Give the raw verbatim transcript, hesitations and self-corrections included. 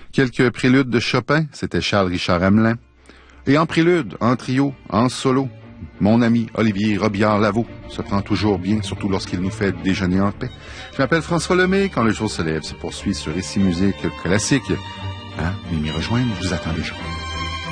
Quelques préludes de Chopin, c'était Charles-Richard Hamelin. Et en prélude, en trio, en solo, mon ami Olivier Robillard-Lavaux se prend toujours bien, surtout lorsqu'il nous fait déjeuner en paix. Je m'appelle François Lemay. Quand le jour se lève, se poursuit sur Ici Musique Classique. Hein? Venez m'y rejoindre, je vous attends déjà.